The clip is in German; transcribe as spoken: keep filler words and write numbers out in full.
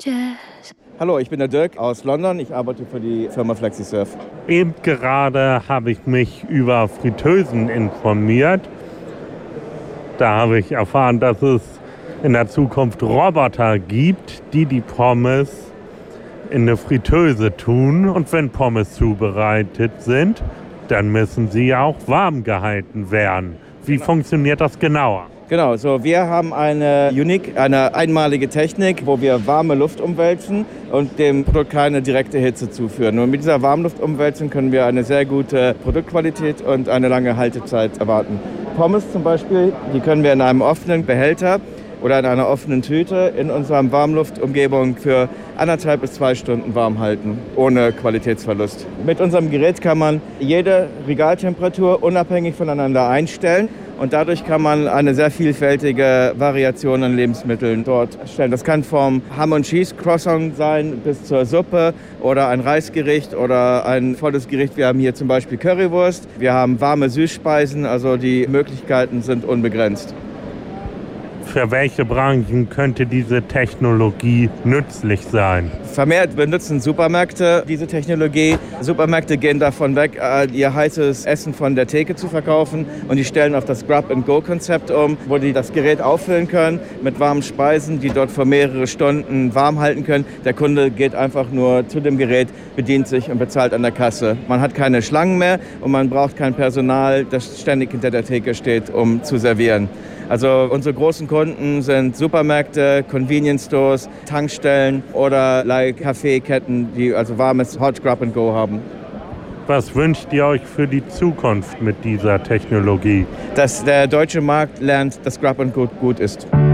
Jazz. Hallo, ich bin der Dirk aus London. Ich arbeite für die Firma FlexiServe. Eben gerade habe ich mich über Fritteusen informiert. Da habe ich erfahren, dass es in der Zukunft Roboter gibt, die die Pommes in eine Fritteuse tun. Und wenn Pommes zubereitet sind, dann müssen sie ja auch warm gehalten werden. Wie funktioniert das genauer? Genau, so wir haben eine unique, eine einmalige Technik, wo wir warme Luft umwälzen und dem Produkt keine direkte Hitze zuführen. Und mit dieser Warmluftumwälzung können wir eine sehr gute Produktqualität und eine lange Haltezeit erwarten. Pommes zum Beispiel, die können wir in einem offenen Behälter oder in einer offenen Tüte in unserer Warmluftumgebung für anderthalb bis zwei Stunden warm halten, ohne Qualitätsverlust. Mit unserem Gerät kann man jede Regaltemperatur unabhängig voneinander einstellen. Und dadurch kann man eine sehr vielfältige Variation an Lebensmitteln dort stellen. Das kann vom Ham und Cheese Croissant sein bis zur Suppe oder ein Reisgericht oder ein volles Gericht. Wir haben hier zum Beispiel Currywurst. Wir haben warme Süßspeisen, also die Möglichkeiten sind unbegrenzt. Für welche Branchen könnte diese Technologie nützlich sein? Vermehrt benutzen Supermärkte diese Technologie. Supermärkte gehen davon weg, ihr heißes Essen von der Theke zu verkaufen und die stellen auf das Grab-and-Go-Konzept um, wo die das Gerät auffüllen können mit warmen Speisen, die dort für mehrere Stunden warm halten können. Der Kunde geht einfach nur zu dem Gerät, bedient sich und bezahlt an der Kasse. Man hat keine Schlangen mehr und man braucht kein Personal, das ständig hinter der Theke steht, um zu servieren. Also unsere großen Kunden sind Supermärkte, Convenience Stores, Tankstellen oder like Kaffeeketten, die also warmes Hot Grab and Go haben. Was wünscht ihr euch für die Zukunft mit dieser Technologie? Dass der deutsche Markt lernt, dass Grab and Go gut ist.